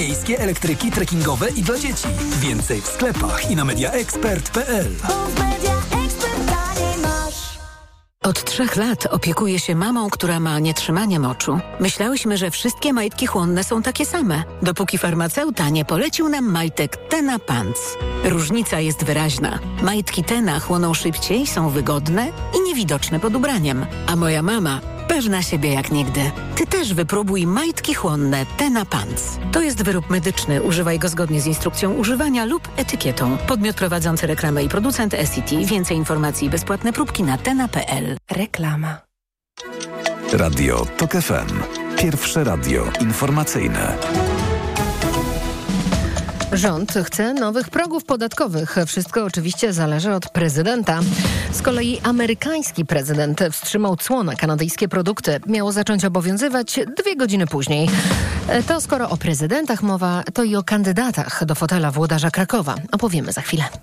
Miejskie elektryki trekkingowe i dla dzieci. Więcej w sklepach i na mediaexpert.pl. Od 3 lat opiekuję się mamą, która ma nietrzymanie moczu. Myślałyśmy, że wszystkie majtki chłonne są takie same, dopóki farmaceuta nie polecił nam majtek Tena Pants. Różnica jest wyraźna. Majtki Tena chłoną szybciej, są wygodne i niewidoczne pod ubraniem. A moja mama pewna siebie jak nigdy. Ty też wypróbuj majtki chłonne Tena Pants. To jest wyrób medyczny. Używaj go zgodnie z instrukcją używania lub etykietą. Podmiot prowadzący reklamę i producent SCT. Więcej informacji i bezpłatne próbki na tena.pl. Reklama. Radio TOK FM. Pierwsze radio informacyjne. Rząd chce nowych progów podatkowych. Wszystko oczywiście zależy od prezydenta. Z kolei amerykański prezydent wstrzymał cło na kanadyjskie produkty. Miało zacząć obowiązywać 2 godziny później. To skoro o prezydentach mowa, to i o kandydatach do fotela włodarza Krakowa. Opowiemy za chwilę.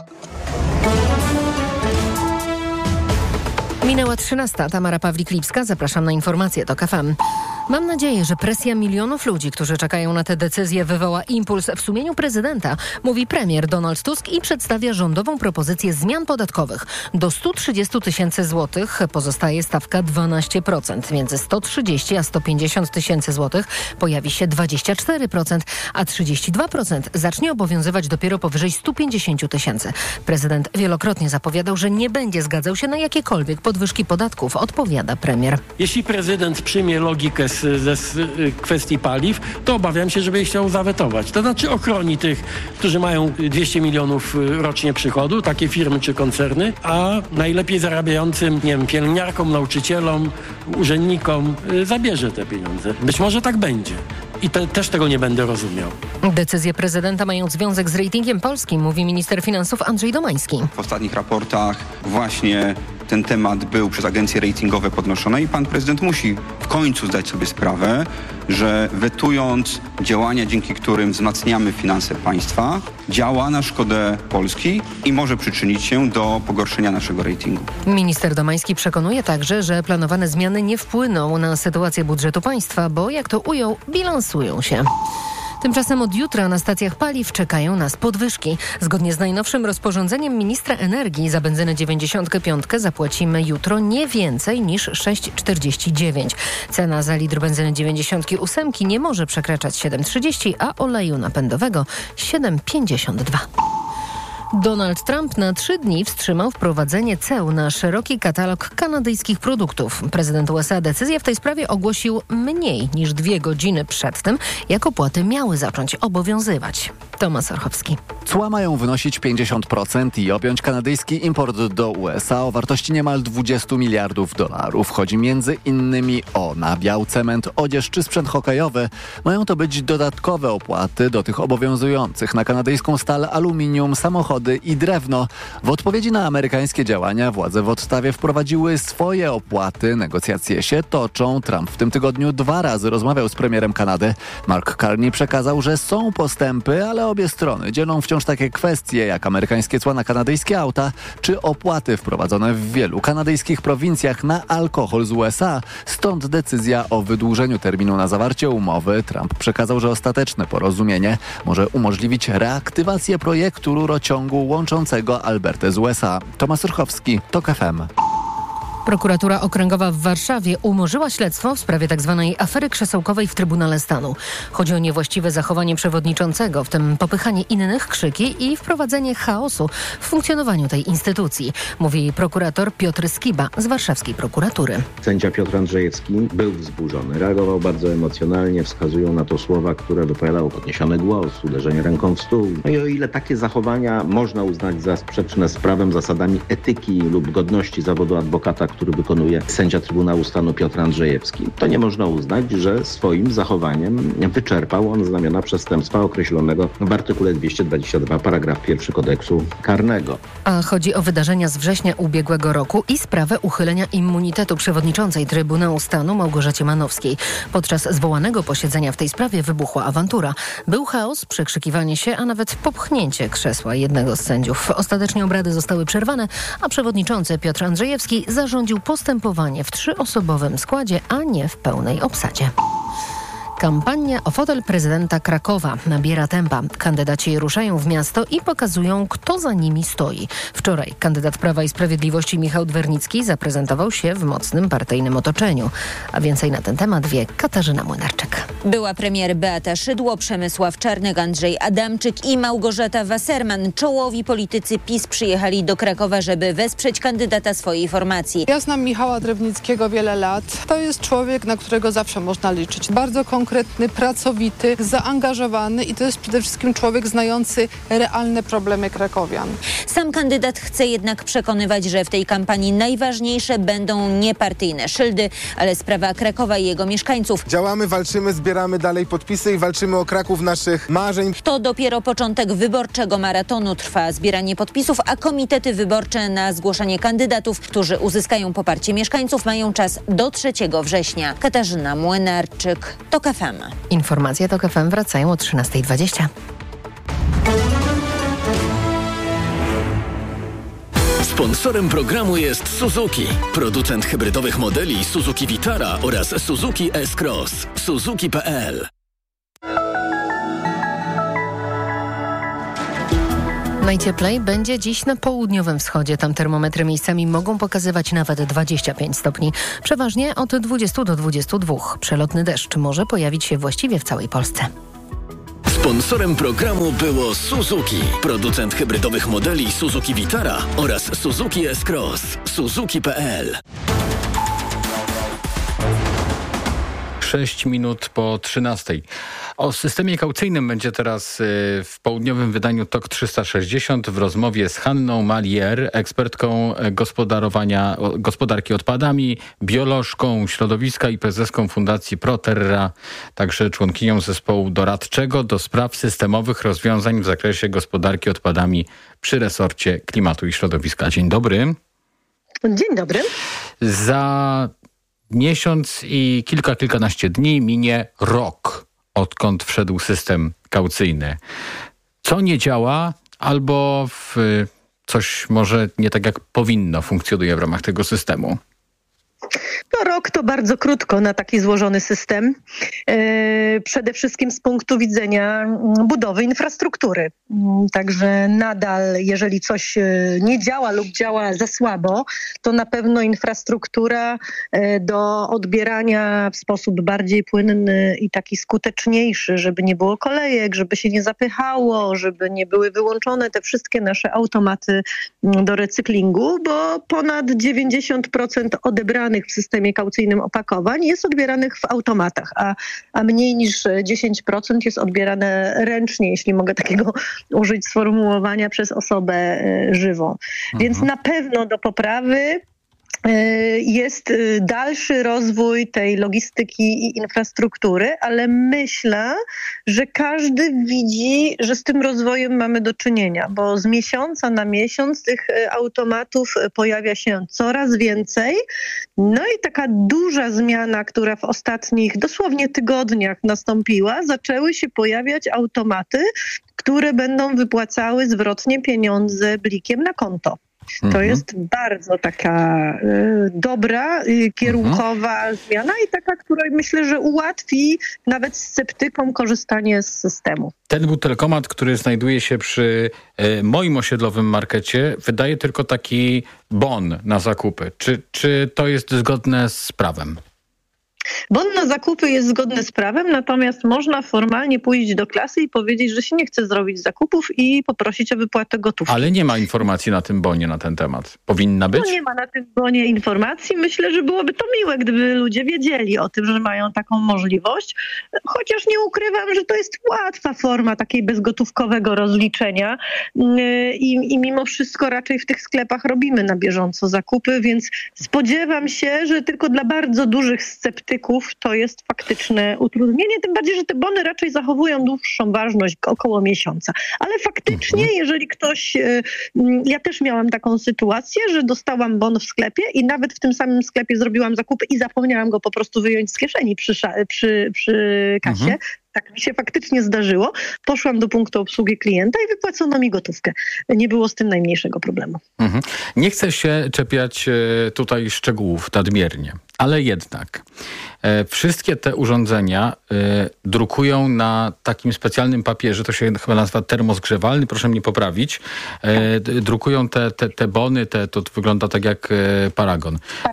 Minęła 13. Tamara Pawlik-Lipska. Zapraszam na informacje TOK FM. Mam nadzieję, że presja milionów ludzi, którzy czekają na tę decyzję, wywoła impuls w sumieniu prezydenta, mówi premier Donald Tusk i przedstawia rządową propozycję zmian podatkowych. Do 130 tysięcy złotych pozostaje stawka 12%. Między 130 a 150 tysięcy złotych pojawi się 24%, a 32% zacznie obowiązywać dopiero powyżej 150 tysięcy. Prezydent wielokrotnie zapowiadał, że nie będzie zgadzał się na jakiekolwiek podwyżki podatków, odpowiada premier. Jeśli prezydent przyjmie logikę ze kwestii paliw, to obawiam się, że będzie chciał zawetować. To znaczy ochroni tych, którzy mają 200 milionów rocznie przychodu, takie firmy czy koncerny, a najlepiej zarabiającym, nie wiem, pielęgniarkom, nauczycielom, urzędnikom zabierze te pieniądze. Być może tak będzie. I też tego nie będę rozumiał. Decyzje prezydenta mają związek z ratingiem polskim, mówi minister finansów Andrzej Domański. W ostatnich raportach właśnie ten temat był przez agencje ratingowe podnoszony i pan prezydent musi w końcu zdać sobie sprawę, że wetując działania, dzięki którym wzmacniamy finanse państwa, działa na szkodę Polski i może przyczynić się do pogorszenia naszego ratingu. Minister Domański przekonuje także, że planowane zmiany nie wpłyną na sytuację budżetu państwa, bo jak to ujął, bilansują się. Tymczasem od jutra na stacjach paliw czekają nas podwyżki. Zgodnie z najnowszym rozporządzeniem ministra energii za benzynę 95 zapłacimy jutro nie więcej niż 6,49. Cena za litr benzyny 98 nie może przekraczać 7,30, a oleju napędowego 7,52. Donald Trump na 3 dni wstrzymał wprowadzenie ceł na szeroki katalog kanadyjskich produktów. Prezydent USA decyzję w tej sprawie ogłosił mniej niż 2 godziny przed tym, jak opłaty miały zacząć obowiązywać. Tomasz Orchowski. Cła mają wynosić 50% i objąć kanadyjski import do USA o wartości niemal 20 miliardów dolarów. Chodzi między innymi o nabiał, cement, odzież czy sprzęt hokejowy. Mają to być dodatkowe opłaty do tych obowiązujących na kanadyjską stal, aluminium, samochody i drewno. W odpowiedzi na amerykańskie działania władze w Ottawie wprowadziły swoje opłaty. Negocjacje się toczą. Trump w tym tygodniu 2 razy rozmawiał z premierem Kanady. Mark Carney przekazał, że są postępy, ale obie strony dzielą wciąż takie kwestie jak amerykańskie cła na kanadyjskie auta czy opłaty wprowadzone w wielu kanadyjskich prowincjach na alkohol z USA. Stąd decyzja o wydłużeniu terminu na zawarcie umowy. Trump przekazał, że ostateczne porozumienie może umożliwić reaktywację projektu rurociągu łączącego Albertę z USA. Tomasz Urchowski, TOK FM. Prokuratura Okręgowa w Warszawie umorzyła śledztwo w sprawie tzw. afery krzesełkowej w Trybunale Stanu. Chodzi o niewłaściwe zachowanie przewodniczącego, w tym popychanie innych, krzyki i wprowadzenie chaosu w funkcjonowaniu tej instytucji, mówi prokurator Piotr Skiba z warszawskiej prokuratury. Sędzia Piotr Andrzejewski był wzburzony, reagował bardzo emocjonalnie, wskazują na to słowa, które wypowiadał, podniesiony głos, uderzenie ręką w stół. No i o ile takie zachowania można uznać za sprzeczne z prawem, zasadami etyki lub godności zawodu adwokata, który wykonuje sędzia Trybunału Stanu Piotr Andrzejewski, to nie można uznać, że swoim zachowaniem wyczerpał on znamiona przestępstwa określonego w artykule 222 paragraf 1 kodeksu karnego. A chodzi o wydarzenia z września ubiegłego roku i sprawę uchylenia immunitetu przewodniczącej Trybunału Stanu Małgorzacie Manowskiej. Podczas zwołanego posiedzenia w tej sprawie wybuchła awantura. Był chaos, przekrzykiwanie się, a nawet popchnięcie krzesła jednego z sędziów. Ostatecznie obrady zostały przerwane, a przewodniczący Piotr Andrzejewski zarządził postępowanie w 3-osobowym składzie, a nie w pełnej obsadzie. Kampania o fotel prezydenta Krakowa nabiera tempa. Kandydaci ruszają w miasto i pokazują, kto za nimi stoi. Wczoraj kandydat Prawa i Sprawiedliwości Michał Dwernicki zaprezentował się w mocnym partyjnym otoczeniu. A więcej na ten temat wie Katarzyna Młynarczyk. Była premier Beata Szydło, Przemysław Czarnek, Andrzej Adamczyk i Małgorzata Wasserman. Czołowi politycy PiS przyjechali do Krakowa, żeby wesprzeć kandydata swojej formacji. Ja znam Michała Dwernickiego wiele lat. To jest człowiek, na którego zawsze można liczyć. Bardzo konkretny, pracowity, zaangażowany i to jest przede wszystkim człowiek znający realne problemy krakowian. Sam kandydat chce jednak przekonywać, że w tej kampanii najważniejsze będą niepartyjne szyldy, ale sprawa Krakowa i jego mieszkańców. Działamy, walczymy, zbieramy dalej podpisy i walczymy o Kraków naszych marzeń. To dopiero początek wyborczego maratonu. Trwa zbieranie podpisów, a komitety wyborcze na zgłoszenie kandydatów, którzy uzyskają poparcie mieszkańców, mają czas do 3 września. Katarzyna Młynarczyk, TOK FM. Informacje TOK FM wracają o 13:20. Sponsorem programu jest Suzuki, producent hybrydowych modeli Suzuki Vitara oraz Suzuki S-Cross. Suzuki.pl. Najcieplej będzie dziś na południowym wschodzie. Tam termometry miejscami mogą pokazywać nawet 25 stopni. Przeważnie od 20 do 22. Przelotny deszcz może pojawić się właściwie w całej Polsce. Sponsorem programu było Suzuki, producent hybrydowych modeli Suzuki Vitara oraz Suzuki S-Cross. Suzuki.pl. 6 minut po 13. O systemie kaucyjnym będzie teraz w południowym wydaniu TOK 360 w rozmowie z Hanną Malier, ekspertką gospodarki odpadami, biolożką środowiska i prezeską Fundacji Proterra, także członkinią zespołu doradczego do spraw systemowych rozwiązań w zakresie gospodarki odpadami przy resorcie klimatu i środowiska. Dzień dobry. Dzień dobry. Za miesiąc i kilkanaście dni minie rok, odkąd wszedł system kaucyjny. Co nie działa albo coś może nie tak jak powinno funkcjonuje w ramach tego systemu? No, rok to bardzo krótko na taki złożony system. Przede wszystkim z punktu widzenia budowy infrastruktury. Także nadal, jeżeli coś nie działa lub działa za słabo, to na pewno infrastruktura do odbierania w sposób bardziej płynny i taki skuteczniejszy, żeby nie było kolejek, żeby się nie zapychało, żeby nie były wyłączone te wszystkie nasze automaty do recyklingu, bo ponad 90% odebranych w systemie kaucyjnym opakowań jest odbieranych w automatach, a mniej niż 10% jest odbierane ręcznie, jeśli mogę takiego użyć sformułowania, przez osobę żywą. Więc na pewno do poprawy jest dalszy rozwój tej logistyki i infrastruktury, ale myślę, że każdy widzi, że z tym rozwojem mamy do czynienia, bo z miesiąca na miesiąc tych automatów pojawia się coraz więcej. No i taka duża zmiana, która w ostatnich dosłownie tygodniach nastąpiła, zaczęły się pojawiać automaty, które będą wypłacały zwrotnie pieniądze blikiem na konto. To jest bardzo taka dobra, kierunkowa zmiana i taka, która myślę, że ułatwi nawet sceptykom korzystanie z systemu. Ten butelkomat, który znajduje się przy moim osiedlowym markecie, wydaje tylko taki bon na zakupy. Czy to jest zgodne z prawem? Bon na zakupy jest zgodny z prawem, natomiast można formalnie pójść do klasy i powiedzieć, że się nie chce zrobić zakupów i poprosić o wypłatę gotówki. Ale nie ma informacji na tym bonie na ten temat. Powinna być? No nie ma na tym bonie informacji. Myślę, że byłoby to miłe, gdyby ludzie wiedzieli o tym, że mają taką możliwość. Chociaż nie ukrywam, że to jest łatwa forma takiej bezgotówkowego rozliczenia i mimo wszystko raczej w tych sklepach robimy na bieżąco zakupy, więc spodziewam się, że tylko dla bardzo dużych sceptyków to jest faktyczne utrudnienie, tym bardziej, że te bony raczej zachowują dłuższą ważność, około miesiąca. Ale faktycznie, jeżeli ktoś... Ja też miałam taką sytuację, że dostałam bon w sklepie i nawet w tym samym sklepie zrobiłam zakupy i zapomniałam go po prostu wyjąć z kieszeni przy kasie. tak mi się faktycznie zdarzyło. Poszłam do punktu obsługi klienta i wypłacono mi gotówkę. Nie było z tym najmniejszego problemu. Nie chcę się czepiać tutaj szczegółów nadmiernie, ale jednak wszystkie te urządzenia drukują na takim specjalnym papierze, to się chyba nazywa termozgrzewalny, proszę mnie poprawić. Drukują te bony, to wygląda tak jak paragon.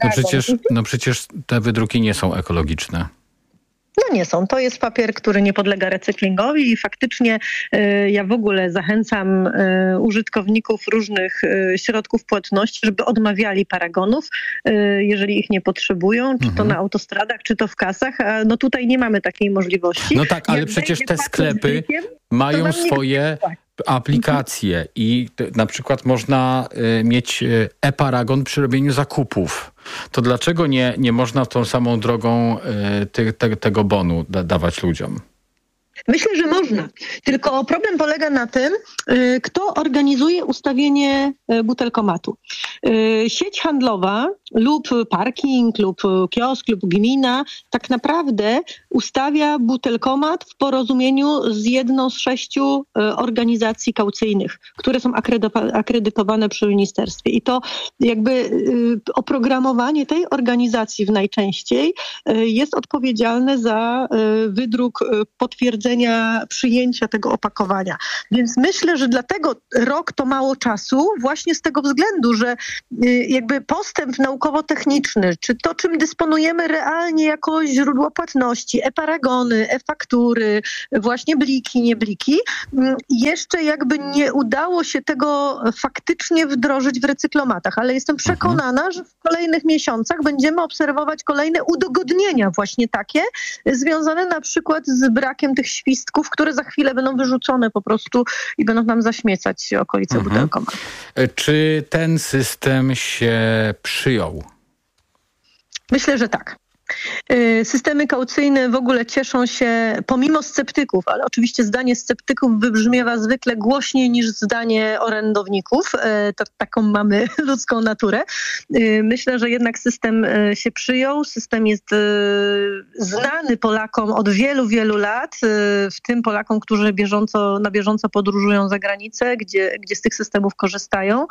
No przecież te wydruki nie są ekologiczne. No nie są. To jest papier, który nie podlega recyklingowi i faktycznie ja w ogóle zachęcam użytkowników różnych środków płatności, żeby odmawiali paragonów, jeżeli ich nie potrzebują, czy to na autostradach, czy to w kasach. No tutaj nie mamy takiej możliwości. No tak, ale przecież te sklepy mają swoje aplikacje i na przykład można mieć e-paragon przy robieniu zakupów. To dlaczego nie można tą samą drogą tego bonu dawać ludziom? Myślę, że można. Tylko problem polega na tym, kto organizuje ustawienie butelkomatu. Sieć handlowa lub parking, lub kiosk, lub gmina tak naprawdę ustawia butelkomat w porozumieniu z jedną z 6 organizacji kaucyjnych, które są akredytowane przy ministerstwie. I to jakby oprogramowanie tej organizacji najczęściej jest odpowiedzialne za wydruk potwierdzenia przyjęcia tego opakowania. Więc myślę, że dlatego rok to mało czasu, właśnie z tego względu, że jakby postęp naukowo-techniczny, czy to, czym dysponujemy realnie jako źródło płatności, e-paragony, e-faktury, właśnie bliki, nie bliki, jeszcze jakby nie udało się tego faktycznie wdrożyć w recyklomatach, ale jestem przekonana, że w kolejnych miesiącach będziemy obserwować kolejne udogodnienia właśnie takie, związane na przykład z brakiem tych świstków, które za chwilę będą wyrzucone po prostu i będą nam zaśmiecać okolice butelkomatu. Czy ten system się przyjął? Myślę, że tak. Systemy kaucyjne w ogóle cieszą się, pomimo sceptyków, ale oczywiście zdanie sceptyków wybrzmiewa zwykle głośniej niż zdanie orędowników. Taką mamy ludzką naturę. Myślę, że jednak system się przyjął. System jest znany Polakom od wielu, wielu lat, w tym Polakom, którzy na bieżąco podróżują za granicę, gdzie z tych systemów korzystają.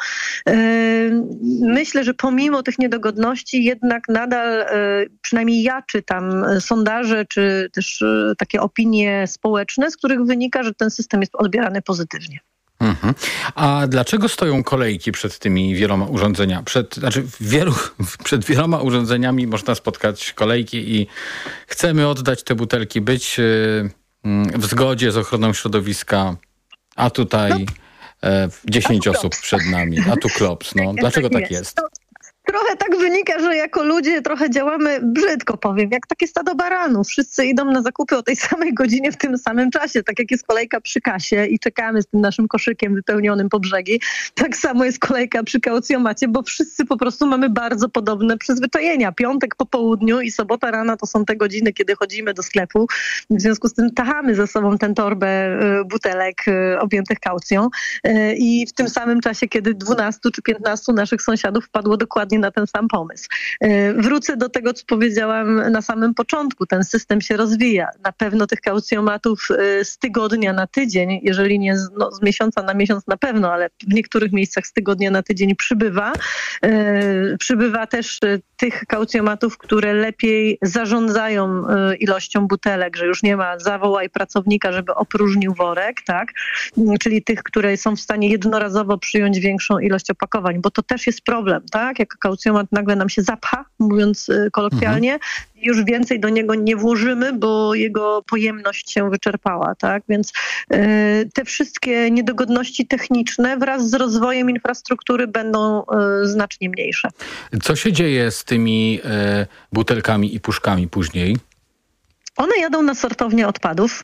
Myślę, że pomimo tych niedogodności jednak nadal, przynajmniej ja czytam sondaże, czy też takie opinie społeczne, z których wynika, że ten system jest odbierany pozytywnie. A dlaczego stoją kolejki przed tymi wieloma urządzeniami? Przed wieloma urządzeniami można spotkać kolejki i chcemy oddać te butelki, być w zgodzie z ochroną środowiska, a tutaj 10 osób przed nami, a tu klops. Dlaczego tak jest? Trochę tak wynika, że jako ludzie trochę działamy, brzydko powiem, jak takie stado baranów. Wszyscy idą na zakupy o tej samej godzinie w tym samym czasie. Tak jak jest kolejka przy kasie i czekamy z tym naszym koszykiem wypełnionym po brzegi, tak samo jest kolejka przy kaucjomacie, bo wszyscy po prostu mamy bardzo podobne przyzwyczajenia. Piątek po południu i sobota rana to są te godziny, kiedy chodzimy do sklepu. W związku z tym tachamy ze sobą tę torbę butelek objętych kaucją i w tym samym czasie, kiedy 12 czy 15 naszych sąsiadów wpadło dokładnie na ten sam pomysł. Wrócę do tego, co powiedziałam na samym początku. Ten system się rozwija. Na pewno tych kaucjomatów z tygodnia na tydzień, jeżeli nie z miesiąca na miesiąc na pewno, ale w niektórych miejscach z tygodnia na tydzień przybywa. Przybywa też tych kaucjomatów, które lepiej zarządzają ilością butelek, że już nie ma zawołaj pracownika, żeby opróżnił worek, tak? Czyli tych, które są w stanie jednorazowo przyjąć większą ilość opakowań, bo to też jest problem, tak? Jak kaucjomat nagle nam się zapcha, mówiąc kolokwialnie, już więcej do niego nie włożymy, bo jego pojemność się wyczerpała, tak? Więc te wszystkie niedogodności techniczne wraz z rozwojem infrastruktury będą znacznie mniejsze. Co się dzieje z tymi butelkami i puszkami później? One jadą na sortownię odpadów,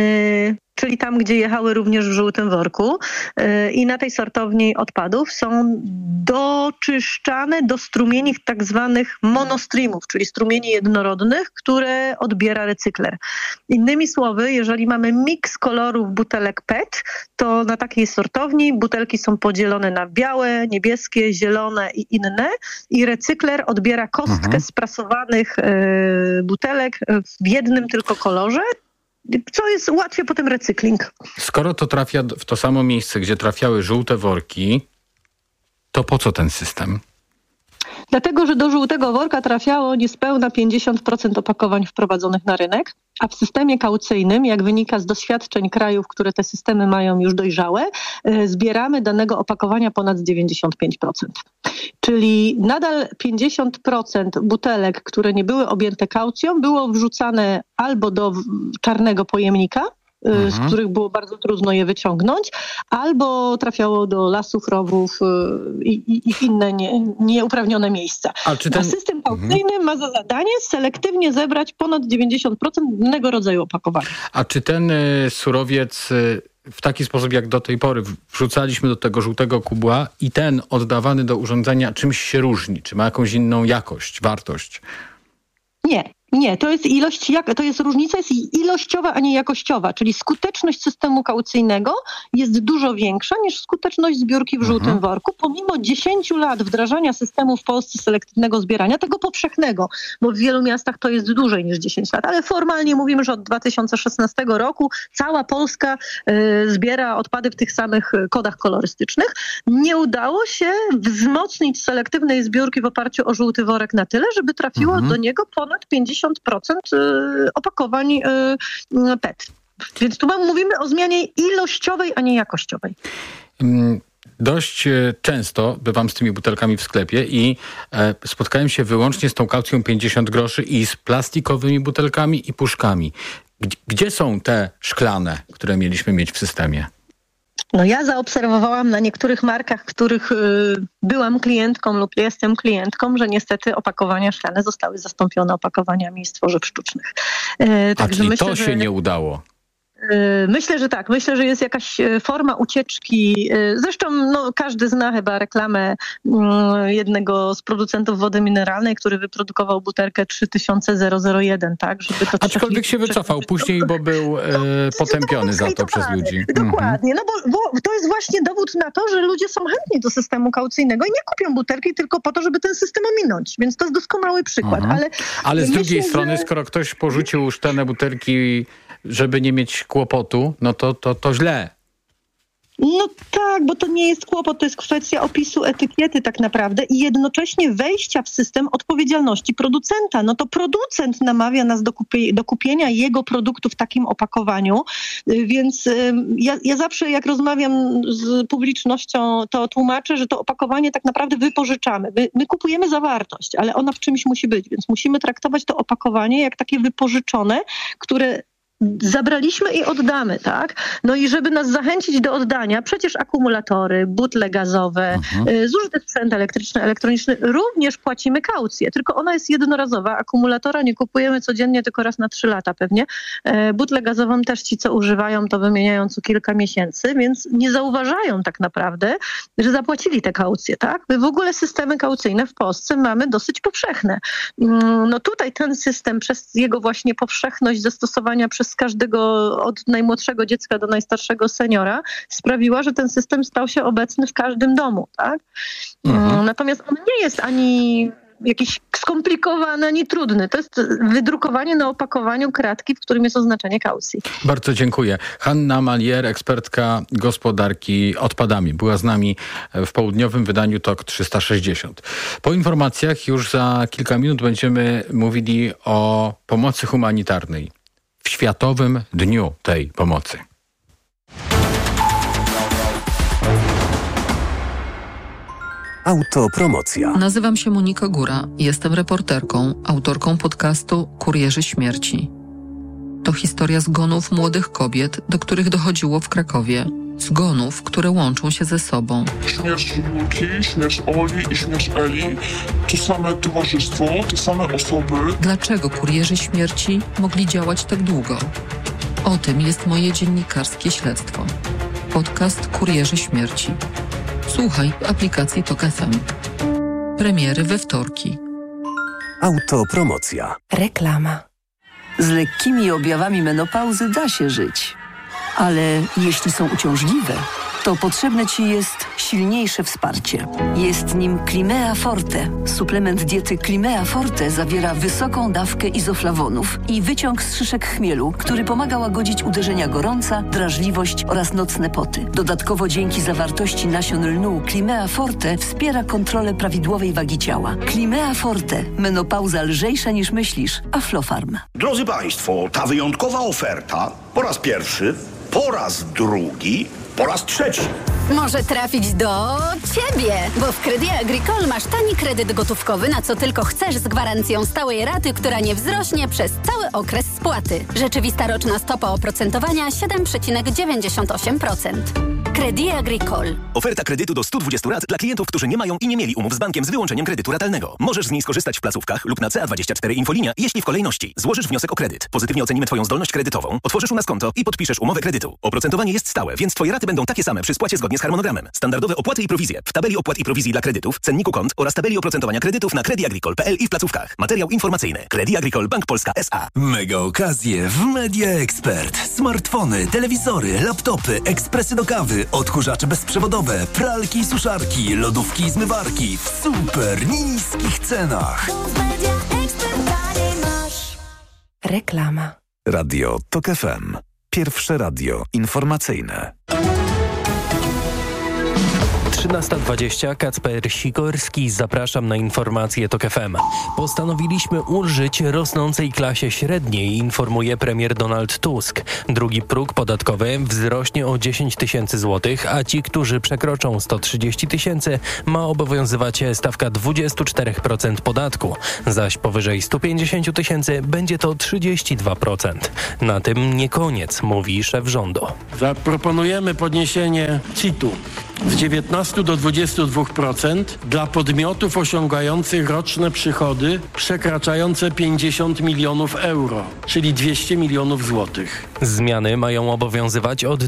czyli tam, gdzie jechały również w żółtym worku. I na tej sortowni odpadów są doczyszczane do strumieni tak zwanych monostreamów, czyli strumieni jednorodnych, które odbiera recykler. Innymi słowy, jeżeli mamy miks kolorów butelek PET, to na takiej sortowni butelki są podzielone na białe, niebieskie, zielone i inne i recykler odbiera kostkę sprasowanych butelek w jednym tylko kolorze. co jest łatwiej potem recykling. Skoro to trafia w to samo miejsce, gdzie trafiały żółte worki, to po co ten system? Dlatego, że do żółtego worka trafiało niespełna 50% opakowań wprowadzonych na rynek, a w systemie kaucyjnym, jak wynika z doświadczeń krajów, które te systemy mają już dojrzałe, zbieramy danego opakowania ponad 95%. Czyli nadal 50% butelek, które nie były objęte kaucją, było wrzucane albo do czarnego pojemnika, z których było bardzo trudno je wyciągnąć, albo trafiało do lasów, rowów i inne nieuprawnione miejsca. A system kaucyjny ma za zadanie selektywnie zebrać ponad 90% innego rodzaju opakowania. A czy ten surowiec w taki sposób, jak do tej pory wrzucaliśmy do tego żółtego kubła i ten oddawany do urządzenia czymś się różni? Czy ma jakąś inną jakość, wartość? Nie, to jest różnica jest ilościowa, a nie jakościowa, czyli skuteczność systemu kaucyjnego jest dużo większa niż skuteczność zbiórki w żółtym worku, pomimo 10 lat wdrażania systemu w Polsce selektywnego zbierania, tego powszechnego, bo w wielu miastach to jest dłużej niż 10 lat, ale formalnie mówimy, że od 2016 roku cała Polska zbiera odpady w tych samych kodach kolorystycznych. Nie udało się wzmocnić selektywnej zbiórki w oparciu o żółty worek na tyle, żeby trafiło do niego ponad 50% opakowań PET. Więc tu mówimy o zmianie ilościowej, a nie jakościowej. Dość często bywam z tymi butelkami w sklepie i spotkałem się wyłącznie z tą kaucją 50 groszy i z plastikowymi butelkami i puszkami. Gdzie są te szklane, które mieliśmy mieć w systemie? No ja zaobserwowałam na niektórych markach, których byłam klientką lub jestem klientką, że niestety opakowania szklane zostały zastąpione opakowaniami z tworzyw sztucznych. Czyli myślę, to się nie udało. Myślę, że tak. Myślę, że jest jakaś forma ucieczki. Zresztą każdy zna chyba reklamę jednego z producentów wody mineralnej, który wyprodukował butelkę 3001, tak? Żeby to aczkolwiek się wycofał później, bo był potępiony za to przez ludzi. Dokładnie. No bo to jest właśnie dowód na to, że ludzie są chętni do systemu kaucyjnego i nie kupią butelki tylko po to, żeby ten system ominąć. Więc to jest doskonały przykład. Ale z drugiej strony, skoro ktoś porzucił szklane butelki, żeby nie mieć kłopotu, no to źle. No tak, bo to nie jest kłopot, to jest kwestia opisu etykiety tak naprawdę i jednocześnie wejścia w system odpowiedzialności producenta. No to producent namawia nas do kupienia jego produktu w takim opakowaniu, więc ja zawsze jak rozmawiam z publicznością, to tłumaczę, że to opakowanie tak naprawdę wypożyczamy. My kupujemy zawartość, ale ona w czymś musi być, więc musimy traktować to opakowanie jak takie wypożyczone, które zabraliśmy i oddamy, tak? No i żeby nas zachęcić do oddania, przecież akumulatory, butle gazowe, zużyty sprzęt elektryczny, elektroniczny, również płacimy kaucję, tylko ona jest jednorazowa. Akumulatora nie kupujemy codziennie, tylko raz na 3 lata pewnie. Butlę gazową też ci, co używają, to wymieniają co kilka miesięcy, więc nie zauważają tak naprawdę, że zapłacili te kaucje, tak? My w ogóle systemy kaucyjne w Polsce mamy dosyć powszechne. No tutaj ten system przez jego właśnie powszechność zastosowania przez każdego od najmłodszego dziecka do najstarszego seniora sprawiła, że ten system stał się obecny w każdym domu, tak? Natomiast on nie jest ani jakiś skomplikowany, ani trudny. To jest wydrukowanie na opakowaniu kratki, w którym jest oznaczenie kaucji. Bardzo dziękuję. Hanna Malier, ekspertka gospodarki odpadami, była z nami w południowym wydaniu TOK 360. Po informacjach już za kilka minut będziemy mówili o pomocy humanitarnej w Światowym Dniu tej pomocy. Autopromocja. Nazywam się Monika Góra. Jestem reporterką, autorką podcastu Kurierzy Śmierci. To historia zgonów młodych kobiet, do których dochodziło w Krakowie. Zgonów, które łączą się ze sobą. Śmierć Julki, śmierć Oli i śmierć Eli. To same towarzystwo, te same osoby. Dlaczego Kurierzy Śmierci mogli działać tak długo? O tym jest moje dziennikarskie śledztwo. Podcast Kurierzy Śmierci. Słuchaj w aplikacji TOK FM. Premiery we wtorki. Autopromocja. Reklama. Z lekkimi objawami menopauzy da się żyć. Ale jeśli są uciążliwe, to potrzebne Ci jest silniejsze wsparcie. Jest nim Climea Forte. Suplement diety Climea Forte zawiera wysoką dawkę izoflawonów i wyciąg z szyszek chmielu, który pomaga łagodzić uderzenia gorąca, drażliwość oraz nocne poty. Dodatkowo dzięki zawartości nasion lnu Climea Forte wspiera kontrolę prawidłowej wagi ciała. Climea Forte. Menopauza lżejsza niż myślisz. Aflofarm. Drodzy Państwo, ta wyjątkowa oferta po raz pierwszy, po raz drugi, po raz trzeci. Może trafić do Ciebie, bo w Crédit Agricole masz tani kredyt gotówkowy na co tylko chcesz z gwarancją stałej raty, która nie wzrośnie przez cały okres spłaty. Rzeczywista roczna stopa oprocentowania 7,98%. Crédit Agricole. Oferta kredytu do 120 rat dla klientów, którzy nie mają i nie mieli umów z bankiem z wyłączeniem kredytu ratalnego. Możesz z niej skorzystać w placówkach lub na CA24 Infolinia, jeśli w kolejności złożysz wniosek o kredyt. Pozytywnie ocenimy Twoją zdolność kredytową, otworzysz u nas konto i podpiszesz umowę kredytu. Oprocentowanie jest stałe, więc Twoje raty będą takie same przy spłacie zgodnie z harmonogramem. Standardowe opłaty i prowizje w tabeli opłat i prowizji dla kredytów, cenniku kont oraz tabeli oprocentowania kredytów na crediagricole.pl i w placówkach. Materiał informacyjny. Crédit Agricole Bank Polska S.A. Mega okazje w Media Expert. Smartfony, telewizory, laptopy, ekspresy do kawy, odkurzacze bezprzewodowe, pralki i suszarki, lodówki i zmywarki w super niskich cenach. Reklama. Radio TOK FM. Pierwsze radio informacyjne. 13:20, Kacper Sikorski, zapraszam na informacje TOK FM. Postanowiliśmy ulżyć rosnącej klasie średniej, informuje premier Donald Tusk. Drugi próg podatkowy wzrośnie o 10 tysięcy złotych, a ci, którzy przekroczą 130 tysięcy, ma obowiązywać stawka 24% podatku, zaś powyżej 150 tysięcy będzie to 32%. Na tym nie koniec, mówi szef rządu. Zaproponujemy podniesienie CIT-u z 19 do 22% dla podmiotów osiągających roczne przychody przekraczające 50 milionów euro, czyli 200 milionów złotych. Zmiany mają obowiązywać od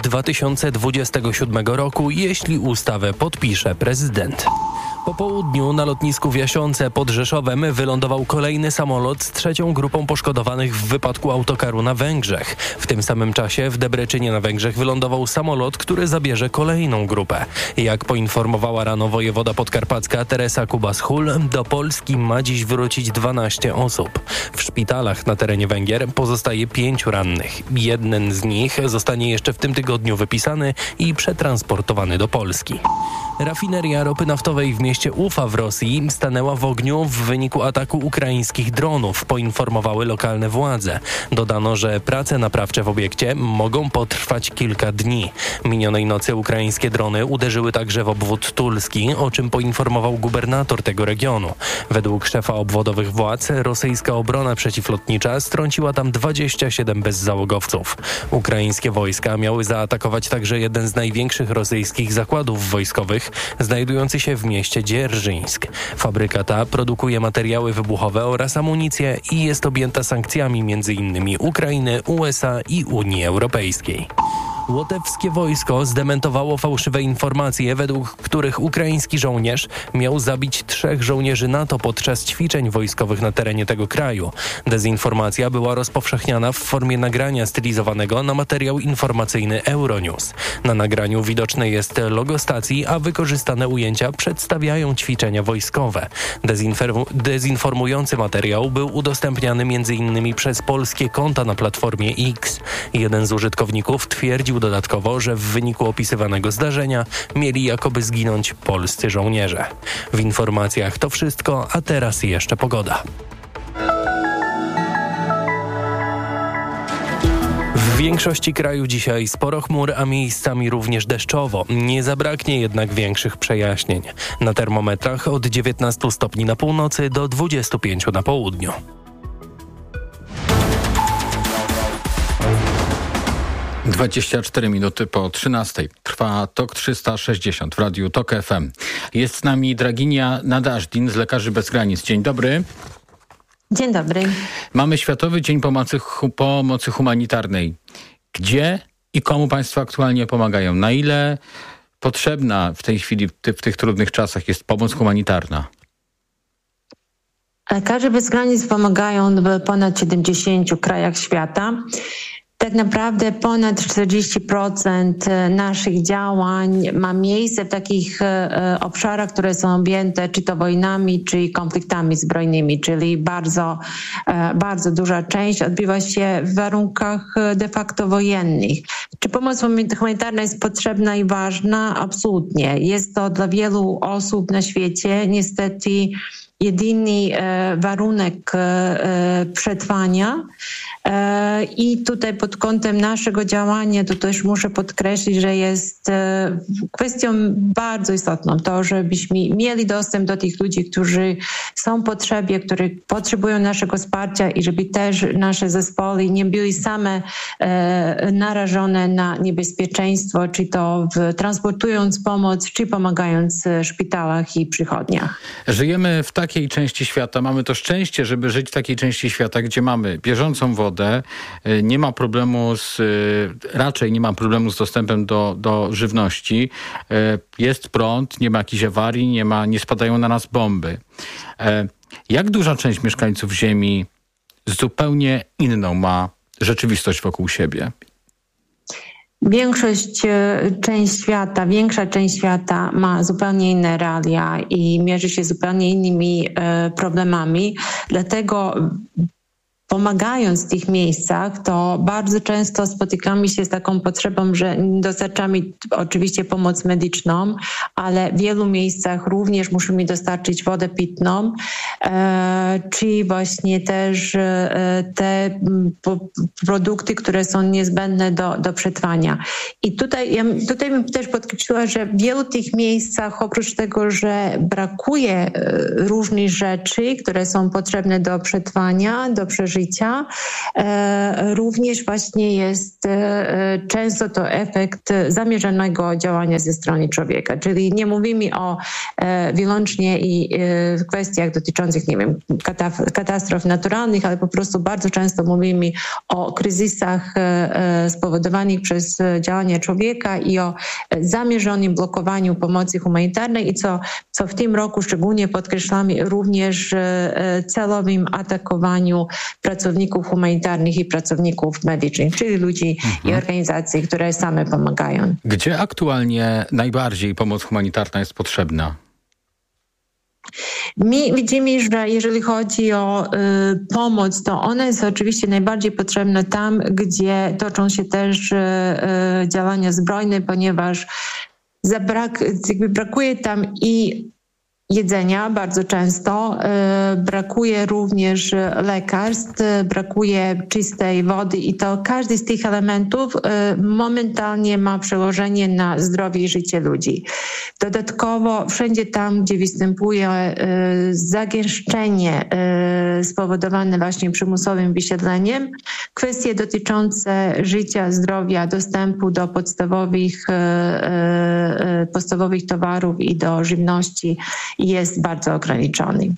2027 roku, jeśli ustawę podpisze prezydent. Po południu na lotnisku w Jasionce pod Rzeszowem wylądował kolejny samolot z trzecią grupą poszkodowanych w wypadku autokaru na Węgrzech. W tym samym czasie w Debreczynie na Węgrzech wylądował samolot, który zabierze kolejną grupę. Jak poinformowała rano wojewoda podkarpacka Teresa Kubas-Hul, do Polski ma dziś wrócić 12 osób. W szpitalach na terenie Węgier pozostaje 5 rannych. Jeden z nich zostanie jeszcze w tym tygodniu wypisany i przetransportowany do Polski. Rafineria ropy naftowej w mieście Ufa w Rosji stanęła w ogniu w wyniku ataku ukraińskich dronów, poinformowały lokalne władze. Dodano, że prace naprawcze w obiekcie mogą potrwać kilka dni. Minionej nocy ukraińskie drony uderzyły także w obwód tulski, o czym poinformował gubernator tego regionu. Według szefa obwodowych władz rosyjska obrona przeciwlotnicza strąciła tam 27 bezzałogowców. Ukraińskie wojska miały zaatakować także jeden z największych rosyjskich zakładów wojskowych, znajdujący się w mieście Dzierżyńsk. Fabryka ta produkuje materiały wybuchowe oraz amunicję i jest objęta sankcjami m.in. Ukrainy, USA i Unii Europejskiej. Łotewskie wojsko zdementowało fałszywe informacje, według których ukraiński żołnierz miał zabić 3 żołnierzy NATO podczas ćwiczeń wojskowych na terenie tego kraju. Dezinformacja była rozpowszechniana w formie nagrania stylizowanego na materiał informacyjny Euronews. Na nagraniu widoczne jest logo stacji, a wykorzystane ujęcia przedstawiają ćwiczenia wojskowe. Dezinformujący materiał był udostępniany m.in. przez polskie konta na platformie X. Jeden z użytkowników twierdził dodatkowo, że w wyniku opisywanego zdarzenia mieli jakoby zginąć polscy żołnierze. W informacjach to wszystko, a teraz jeszcze pogoda. W większości kraju dzisiaj sporo chmur, a miejscami również deszczowo. Nie zabraknie jednak większych przejaśnień. Na termometrach od 19 stopni na północy do 25 na południu. - 24 minuty po 13. Trwa TOK 360 w Radiu TOK FM. Jest z nami Draginia Nadażdin z Lekarzy Bez Granic. Dzień dobry. Dzień dobry. Mamy Światowy Dzień Pomocy Humanitarnej. Gdzie i komu państwo aktualnie pomagają? Na ile potrzebna w tej chwili, w tych trudnych czasach jest pomoc humanitarna? Lekarze Bez Granic pomagają w ponad 70 krajach świata. Tak naprawdę ponad 40% naszych działań ma miejsce w takich obszarach, które są objęte czy to wojnami, czy konfliktami zbrojnymi, czyli bardzo duża część odbywa się w warunkach de facto wojennych. Czy pomoc humanitarna jest potrzebna i ważna? Absolutnie. Jest to dla wielu osób na świecie niestety jedyny warunek przetrwania. I tutaj pod kątem naszego działania to też muszę podkreślić, że jest kwestią bardzo istotną to, żebyśmy mieli dostęp do tych ludzi, którzy są w potrzebie, którzy potrzebują naszego wsparcia i żeby też nasze zespoły nie były same narażone na niebezpieczeństwo, czy to transportując pomoc, czy pomagając w szpitalach i przychodniach. Żyjemy w takiej części świata, mamy to szczęście, żeby żyć w takiej części świata, gdzie mamy bieżącą wodę, raczej nie ma problemu z dostępem do żywności, jest prąd, nie ma jakichś awarii, nie spadają na nas bomby. Jak duża część mieszkańców Ziemi zupełnie inną ma rzeczywistość wokół siebie? Większa część świata ma zupełnie inne realia i mierzy się zupełnie innymi problemami, dlatego pomagając w tych miejscach, to bardzo często spotykamy się z taką potrzebą, że dostarczamy oczywiście pomoc medyczną, ale w wielu miejscach również musimy dostarczyć wodę pitną, czy właśnie też te produkty, które są niezbędne do przetrwania. I tutaj bym też podkreśliła, że w wielu tych miejscach, oprócz tego, że brakuje różnych rzeczy, które są potrzebne do przetrwania, do przeżycia, również właśnie jest często to efekt zamierzonego działania ze strony człowieka. Czyli nie mówimy o wyłącznie i kwestiach dotyczących, nie wiem, katastrof naturalnych, ale po prostu bardzo często mówimy o kryzysach spowodowanych przez działania człowieka i o zamierzonym blokowaniu pomocy humanitarnej i co w tym roku szczególnie podkreślamy, również celowym atakowaniu pracowników humanitarnych i pracowników medycznych, czyli ludzi i organizacji, które same pomagają. Gdzie aktualnie najbardziej pomoc humanitarna jest potrzebna? My widzimy, że jeżeli chodzi o pomoc, to ona jest oczywiście najbardziej potrzebna tam, gdzie toczą się też działania zbrojne, ponieważ brakuje tam i jedzenia bardzo często, brakuje również lekarstw, brakuje czystej wody i to każdy z tych elementów momentalnie ma przełożenie na zdrowie i życie ludzi. Dodatkowo wszędzie tam, gdzie występuje zagęszczenie spowodowane właśnie przymusowym wysiedleniem, kwestie dotyczące życia, zdrowia, dostępu do podstawowych towarów i do żywności jest bardzo ograniczony.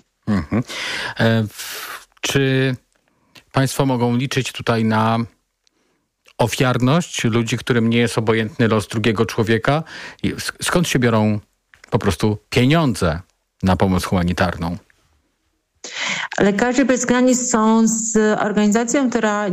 Czy państwo mogą liczyć tutaj na ofiarność ludzi, którym nie jest obojętny los drugiego człowieka? Skąd się biorą po prostu pieniądze na pomoc humanitarną? Lekarze Bez Granic są z organizacją, która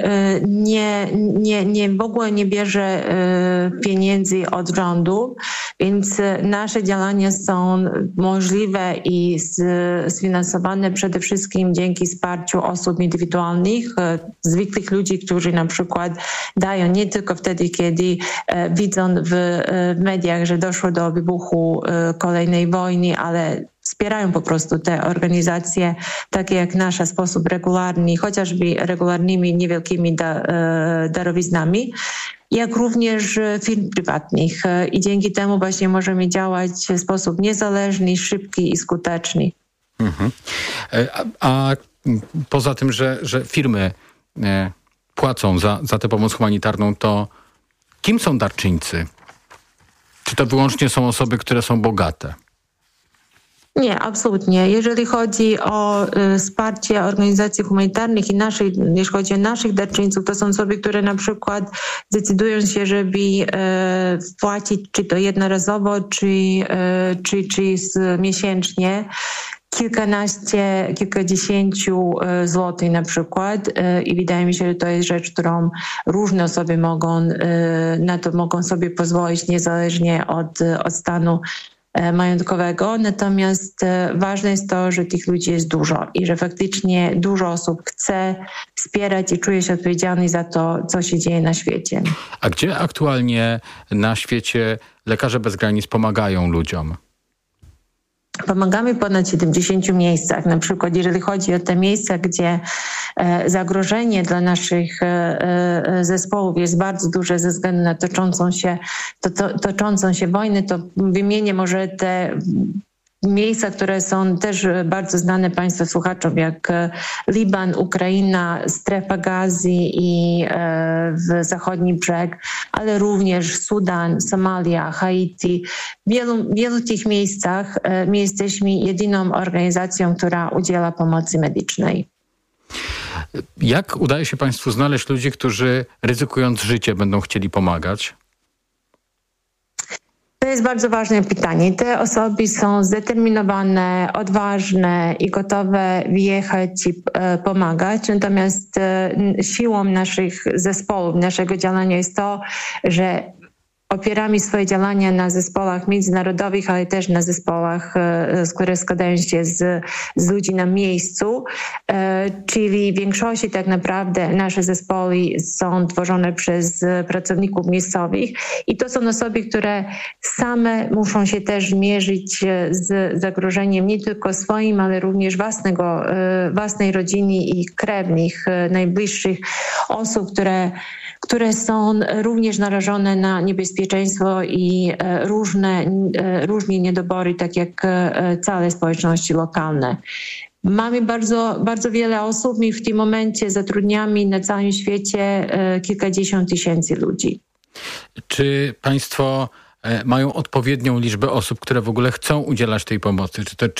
w ogóle nie bierze pieniędzy od rządu, więc nasze działania są możliwe i sfinansowane przede wszystkim dzięki wsparciu osób indywidualnych, zwykłych ludzi, którzy na przykład dają nie tylko wtedy, kiedy widzą w mediach, że doszło do wybuchu kolejnej wojny, ale wspierają po prostu te organizacje, takie jak nasza, w sposób regularny, chociażby regularnymi, niewielkimi darowiznami, jak również firm prywatnych. I dzięki temu właśnie możemy działać w sposób niezależny, szybki i skuteczny. A poza tym, że firmy płacą za tę pomoc humanitarną, to kim są darczyńcy? Czy to wyłącznie są osoby, które są bogate? Nie, absolutnie. Jeżeli chodzi o wsparcie organizacji humanitarnych i jeśli chodzi o naszych darczyńców, to są osoby, które na przykład decydują się, żeby płacić czy to jednorazowo, czy miesięcznie. kilkadziesięciu złotych na przykład i wydaje mi się, że to jest rzecz, którą różne osoby mogą sobie pozwolić niezależnie od stanu majątkowego. Natomiast ważne jest to, że tych ludzi jest dużo i że faktycznie dużo osób chce wspierać i czuje się odpowiedzialny za to, co się dzieje na świecie. A gdzie aktualnie na świecie Lekarze Bez Granic pomagają ludziom? Pomagamy w ponad 70 miejscach. Na przykład jeżeli chodzi o te miejsca, gdzie zagrożenie dla naszych zespołów jest bardzo duże ze względu na toczącą się wojnę, to wymienię może te miejsca, które są też bardzo znane Państwa słuchaczom, jak Liban, Ukraina, strefa Gazy i w zachodni brzeg, ale również Sudan, Somalia, Haiti. W wielu tych miejscach my jesteśmy jedyną organizacją, która udziela pomocy medycznej. Jak udaje się Państwu znaleźć ludzi, którzy ryzykując życie będą chcieli pomagać? To jest bardzo ważne pytanie. Te osoby są zdeterminowane, odważne i gotowe wyjechać i pomagać. Natomiast siłą naszych zespołów, naszego działania jest to, że opieramy swoje działania na zespołach międzynarodowych, ale też na zespołach, które składają się z ludzi na miejscu. Czyli w większości tak naprawdę nasze zespoły są tworzone przez pracowników miejscowych i to są osoby, które same muszą się też mierzyć z zagrożeniem nie tylko swoim, ale również własnej rodziny i krewnych, najbliższych osób, które są również narażone na niebezpieczeństwo i różne niedobory, tak jak całe społeczności lokalne. Mamy bardzo, bardzo wiele osób i w tym momencie zatrudniamy na całym świecie kilkadziesiąt tysięcy ludzi. Czy Państwo mają odpowiednią liczbę osób, które w ogóle chcą udzielać tej pomocy?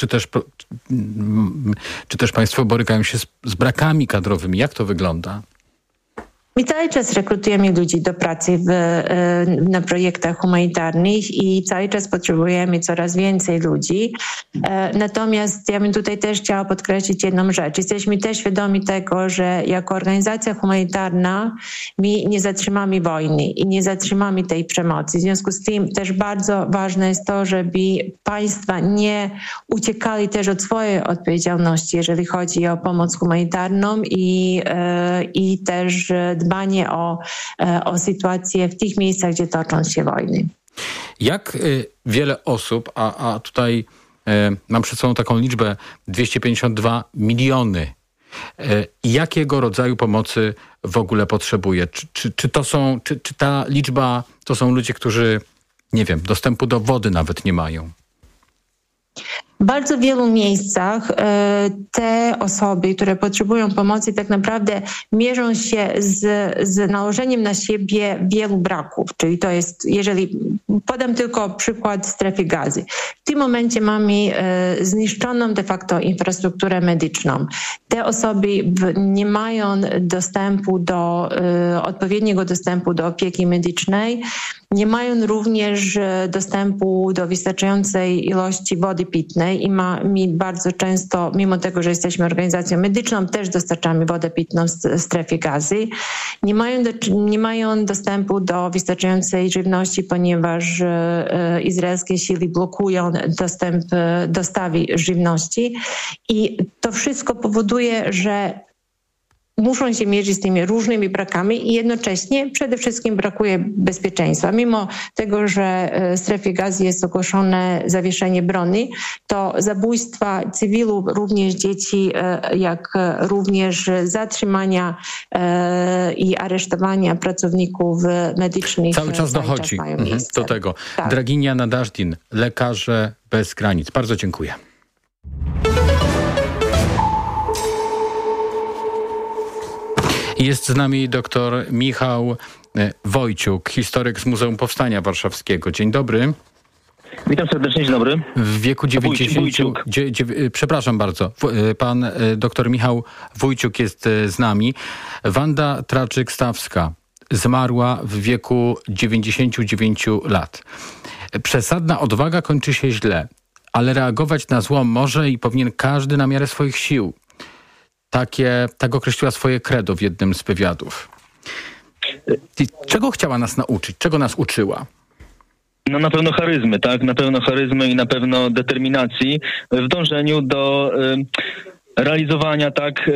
Czy też Państwo borykają się z brakami kadrowymi? Jak to wygląda? My cały czas rekrutujemy ludzi do pracy na projektach humanitarnych i cały czas potrzebujemy coraz więcej ludzi. Natomiast ja bym tutaj też chciała podkreślić jedną rzecz. Jesteśmy też świadomi tego, że jako organizacja humanitarna my nie zatrzymamy wojny i nie zatrzymamy tej przemocy. W związku z tym też bardzo ważne jest to, żeby państwa nie uciekali też od swojej odpowiedzialności, jeżeli chodzi o pomoc humanitarną i też dbanie o sytuację w tych miejscach, gdzie toczą się wojny. Jak wiele osób, a tutaj mam przed sobą taką liczbę 252 miliony, jakiego rodzaju pomocy w ogóle potrzebuje? Czy ta liczba to są ludzie, którzy, nie wiem, dostępu do wody nawet nie mają? W bardzo wielu miejscach te osoby, które potrzebują pomocy, tak naprawdę mierzą się z nałożeniem na siebie wielu braków. Czyli to jest, jeżeli podam tylko przykład strefy Gazy. W tym momencie mamy zniszczoną de facto infrastrukturę medyczną. Te osoby nie mają odpowiedniego dostępu do opieki medycznej. Nie mają również dostępu do wystarczającej ilości wody pitnej i my bardzo często, mimo tego, że jesteśmy organizacją medyczną, też dostarczamy wodę pitną w strefie Gazy. Nie mają dostępu do wystarczającej żywności, ponieważ izraelskie siły blokują dostęp dostawy żywności i to wszystko powoduje, że muszą się mierzyć z tymi różnymi brakami i jednocześnie przede wszystkim brakuje bezpieczeństwa. Mimo tego, że w strefie Gazy jest ogłoszone zawieszenie broni, to zabójstwa cywilów, również dzieci, jak również zatrzymania i aresztowania pracowników medycznych cały czas dochodzi do tego. Tak. Draginia Nadażdin, Lekarze Bez Granic. Bardzo dziękuję. Jest z nami dr Michał Wojciuk, historyk z Muzeum Powstania Warszawskiego. Dzień dobry. Witam serdecznie, dzień dobry. W wieku 90... Przepraszam bardzo. Pan dr Michał Wójciuk jest z nami. Wanda Traczyk-Stawska zmarła w wieku 99 lat. Przesadna odwaga kończy się źle. ale reagować na zło może i powinien każdy na miarę swoich sił. Tak określiła swoje credo w jednym z wywiadów. Czego chciała nas nauczyć? Czego nas uczyła? No na pewno charyzmy, tak? Na pewno charyzmy i na pewno determinacji w dążeniu do realizowania, tak,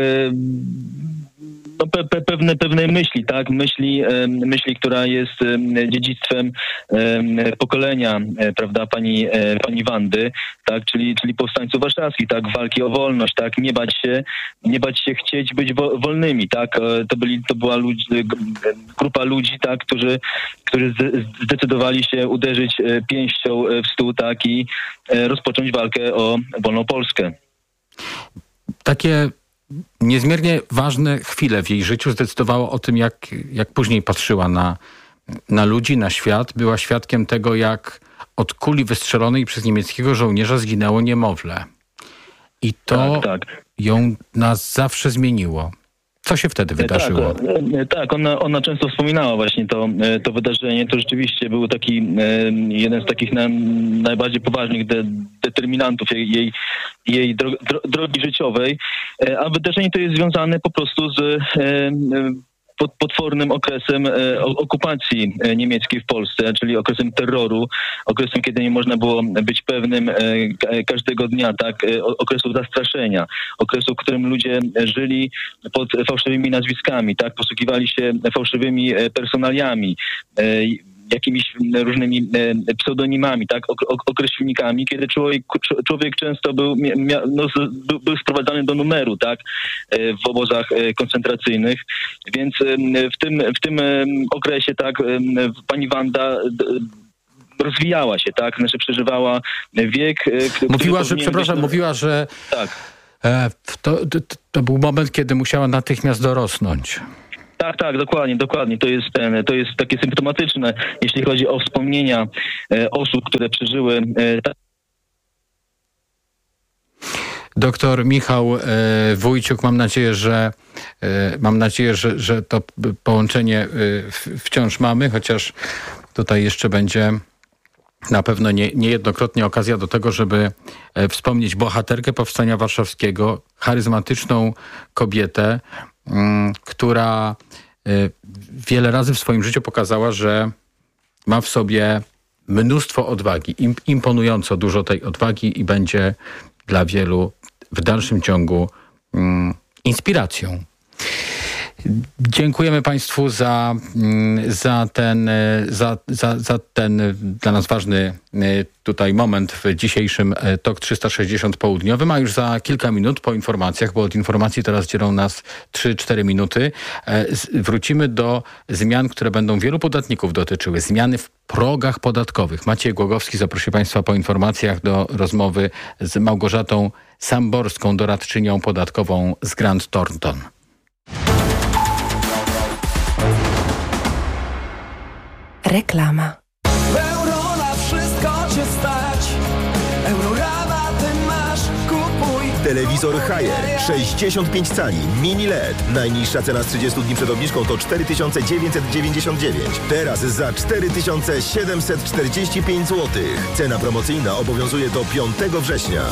pewnej myśli, tak? Myśli, która jest dziedzictwem pokolenia, prawda, pani Wandy, tak? Czyli powstańców warszawskich, tak? Walki o wolność, tak? Nie bać się chcieć być wolnymi, tak? To była grupa ludzi, tak? Którzy zdecydowali się uderzyć pięścią w stół, tak? I rozpocząć walkę o wolną Polskę. Takie niezmiernie ważne chwile w jej życiu zdecydowało o tym, jak później patrzyła na ludzi, na świat. Była świadkiem tego, jak od kuli wystrzelonej przez niemieckiego żołnierza zginęło niemowlę. I to ją nas zawsze zmieniło. Co się wtedy wydarzyło? Tak, ona często wspominała właśnie to wydarzenie. To rzeczywiście był taki jeden z takich najbardziej poważnych determinantów jej drogi życiowej. A wydarzenie to jest związane po prostu z potwornym okresem okupacji niemieckiej w Polsce, czyli okresem terroru, okresem, kiedy nie można było być pewnym każdego dnia, tak, okresu zastraszenia, okresu, w którym ludzie żyli pod fałszywymi nazwiskami, tak, posługiwali się fałszywymi personaliami, jakimiś różnymi pseudonimami, tak, określnikami, kiedy człowiek często był sprowadzany do numeru, tak, w obozach koncentracyjnych. Więc w tym okresie, tak, pani Wanda rozwijała się, tak, znaczy przeżywała wiek. Mówiła, że tak. To był moment, kiedy musiała natychmiast dorosnąć. Tak, dokładnie. To jest takie symptomatyczne, jeśli chodzi o wspomnienia osób, które przeżyły. Doktor Michał Wójciuk, mam nadzieję, że to połączenie wciąż mamy, chociaż tutaj jeszcze będzie na pewno niejednokrotnie okazja do tego, żeby wspomnieć bohaterkę Powstania Warszawskiego, charyzmatyczną kobietę, która wiele razy w swoim życiu pokazała, że ma w sobie mnóstwo odwagi, imponująco dużo tej odwagi i będzie dla wielu w dalszym ciągu inspiracją. Dziękujemy Państwu za ten dla nas ważny tutaj moment w dzisiejszym TOK 360 południowym, a już za kilka minut po informacjach, bo od informacji teraz dzielą nas 3-4 minuty, wrócimy do zmian, które będą wielu podatników dotyczyły. Zmiany w progach podatkowych. Maciej Głogowski zaprosi Państwa po informacjach do rozmowy z Małgorzatą Samborską, doradczynią podatkową z Grant Thornton. Reklama. Euro na wszystko cię stać. Eurorabaty masz, kupuj. Telewizor Haier 65 cali, mini LED. Najniższa cena z 30 dni przed obniżką to 4999. Teraz za 4745 zł. Cena promocyjna obowiązuje do 5 września.